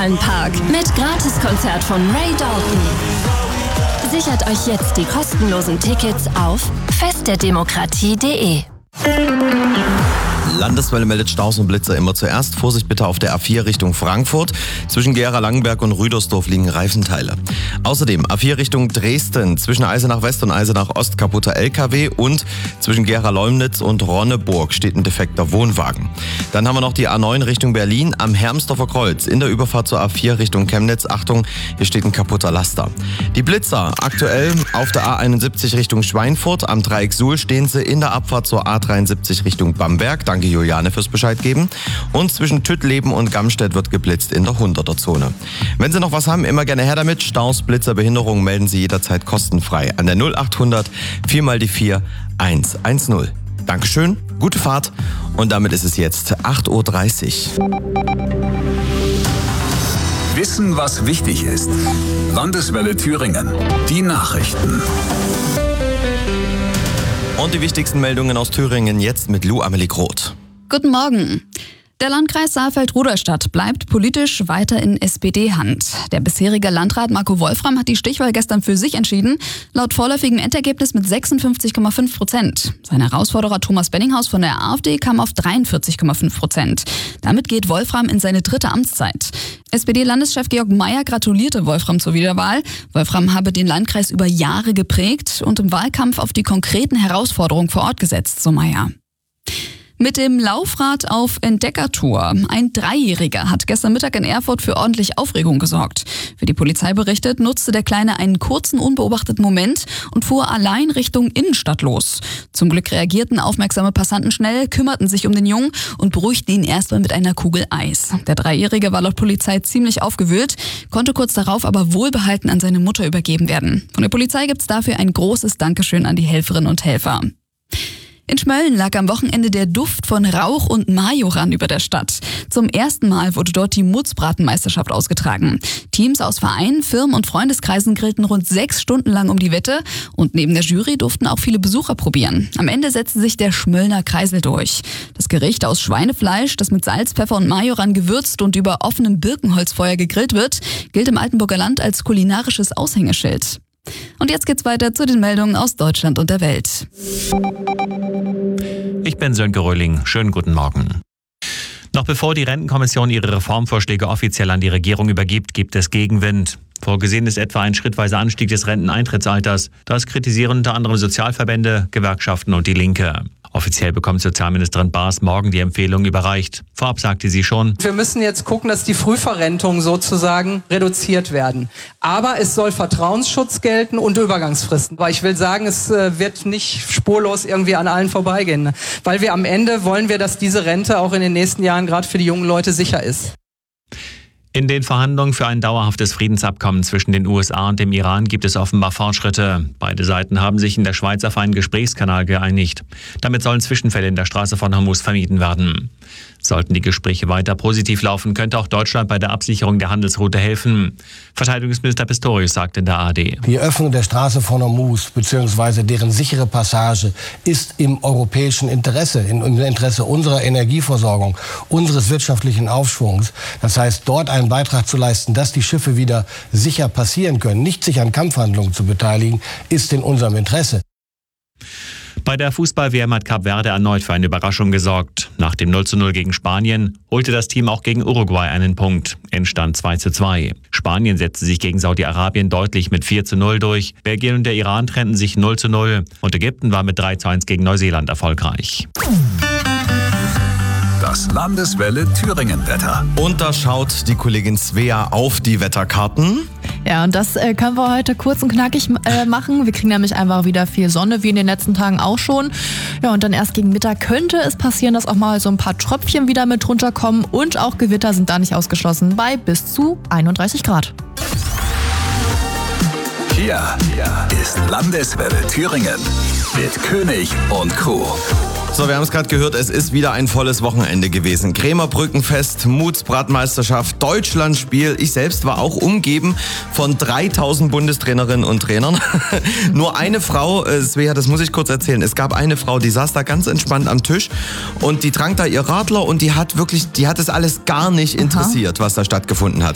Westfalenpark mit Gratiskonzert von Ray Dalton. Sichert euch jetzt die kostenlosen Tickets auf festderdemokratie.de. Landeswelle meldet Staus und Blitzer immer zuerst. Vorsicht bitte auf der A4 Richtung Frankfurt. Zwischen Gera-Langenberg und Rüdersdorf liegen Reifenteile. Außerdem A4 Richtung Dresden. Zwischen Eisenach West und Eisenach Ost kaputter LKW. Und zwischen Gera-Leumnitz und Ronneburg steht ein defekter Wohnwagen. Dann haben wir noch die A9 Richtung Berlin am Hermsdorfer Kreuz. In der Überfahrt zur A4 Richtung Chemnitz. Achtung, hier steht ein kaputter Laster. Die Blitzer aktuell auf der A71 Richtung Schweinfurt. Am Dreieck Suhl stehen sie in der Abfahrt zur A73 Richtung Bamberg. Danke Juliane fürs Bescheid geben. Und zwischen Tüttleben und Gamstedt wird geblitzt in der 100er-Zone. Wenn Sie noch was haben, immer gerne her damit. Staus, Blitzer, Behinderungen melden Sie jederzeit kostenfrei an der 0800 4x4 110. Dankeschön, gute Fahrt und damit ist es jetzt 8.30 Uhr. Wissen, was wichtig ist. Landeswelle Thüringen. Die Nachrichten. Und die wichtigsten Meldungen aus Thüringen jetzt mit Lou Amelie Groth. Guten Morgen. Der Landkreis Saalfeld-Ruderstadt bleibt politisch weiter in SPD-Hand. Der bisherige Landrat Marco Wolfram hat die Stichwahl gestern für sich entschieden, laut vorläufigem Endergebnis mit 56,5%. Sein Herausforderer Thomas Benninghaus von der AfD kam auf 43,5%. Damit geht Wolfram in seine dritte Amtszeit. SPD-Landeschef Georg Mayer gratulierte Wolfram zur Wiederwahl. Wolfram habe den Landkreis über Jahre geprägt und im Wahlkampf auf die konkreten Herausforderungen vor Ort gesetzt, so Mayer. Mit dem Laufrad auf Entdeckertour. Ein Dreijähriger hat gestern Mittag in Erfurt für ordentlich Aufregung gesorgt. Wie die Polizei berichtet, nutzte der Kleine einen kurzen, unbeobachteten Moment und fuhr allein Richtung Innenstadt los. Zum Glück reagierten aufmerksame Passanten schnell, kümmerten sich um den Jungen und beruhigten ihn erstmal mit einer Kugel Eis. Der Dreijährige war laut Polizei ziemlich aufgewühlt, konnte kurz darauf aber wohlbehalten an seine Mutter übergeben werden. Von der Polizei gibt's dafür ein großes Dankeschön an die Helferinnen und Helfer. In Schmölln lag am Wochenende der Duft von Rauch und Majoran über der Stadt. Zum ersten Mal wurde dort die Mutzbratenmeisterschaft ausgetragen. Teams aus Vereinen, Firmen und Freundeskreisen grillten rund 6 Stunden lang um die Wette und neben der Jury durften auch viele Besucher probieren. Am Ende setzte sich der Schmöllner Kreisel durch. Das Gericht aus Schweinefleisch, das mit Salz, Pfeffer und Majoran gewürzt und über offenem Birkenholzfeuer gegrillt wird, gilt im Altenburger Land als kulinarisches Aushängeschild. Und jetzt geht's weiter zu den Meldungen aus Deutschland und der Welt. Ich bin Sönke Röhling. Schönen guten Morgen. Noch bevor die Rentenkommission ihre Reformvorschläge offiziell an die Regierung übergibt, gibt es Gegenwind. Vorgesehen ist etwa ein schrittweiser Anstieg des Renteneintrittsalters. Das kritisieren unter anderem Sozialverbände, Gewerkschaften und die Linke. Offiziell bekommt Sozialministerin Baas morgen die Empfehlung überreicht. Vorab sagte sie schon: Wir müssen jetzt gucken, dass die Frühverrentungen sozusagen reduziert werden. Aber es soll Vertrauensschutz gelten und Übergangsfristen. Weil ich will sagen, es wird nicht spurlos irgendwie an allen vorbeigehen. Weil wir am Ende wollen wir, dass diese Rente auch in den nächsten Jahren gerade für die jungen Leute sicher ist. In den Verhandlungen für ein dauerhaftes Friedensabkommen zwischen den USA und dem Iran gibt es offenbar Fortschritte. Beide Seiten haben sich in der Schweiz auf einen Gesprächskanal geeinigt. Damit sollen Zwischenfälle in der Straße von Hormuz vermieden werden. Sollten die Gespräche weiter positiv laufen, könnte auch Deutschland bei der Absicherung der Handelsroute helfen. Verteidigungsminister Pistorius sagt in der ARD: Die Öffnung der Straße von Hormuz bzw. deren sichere Passage ist im europäischen Interesse, im Interesse unserer Energieversorgung, unseres wirtschaftlichen Aufschwungs. Das heißt, dort einen Beitrag zu leisten, dass die Schiffe wieder sicher passieren können, nicht sich an Kampfhandlungen zu beteiligen, ist in unserem Interesse. Bei der Fußball-WM hat Kap Verde erneut für eine Überraschung gesorgt. Nach dem 0:0 gegen Spanien holte das Team auch gegen Uruguay einen Punkt. Endstand 2:2. Spanien setzte sich gegen Saudi-Arabien deutlich mit 4:0 durch. Belgien und der Iran trennten sich 0:0. Und Ägypten war mit 3:1 gegen Neuseeland erfolgreich. Das Landeswelle Thüringen-Wetter. Und da schaut die Kollegin Svea auf die Wetterkarten. Ja, und das können wir heute kurz und knackig machen. Wir kriegen nämlich einfach wieder viel Sonne, wie in den letzten Tagen auch schon. Ja, und dann erst gegen Mittag könnte es passieren, dass auch mal so ein paar Tröpfchen wieder mit runterkommen. Und auch Gewitter sind da nicht ausgeschlossen, bei bis zu 31 Grad. Hier ist Landeswelle Thüringen mit König und Crew. So, wir haben es gerade gehört, es ist wieder ein volles Wochenende gewesen. Krämerbrückenfest, Mutzbratmeisterschaft, Deutschlandspiel. Ich selbst war auch umgeben von 3000 Bundestrainerinnen und Trainern. Nur eine Frau, Svea, das muss ich kurz erzählen, es gab eine Frau, die saß da ganz entspannt am Tisch und die trank da ihr Radler und die hat es alles gar nicht interessiert, was da stattgefunden hat.